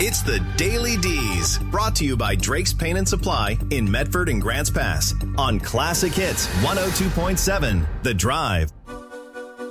It's the Daily D's, brought to you by Drake's Paint and Supply in Medford and Grants Pass on Classic Hits 102.7 The Drive.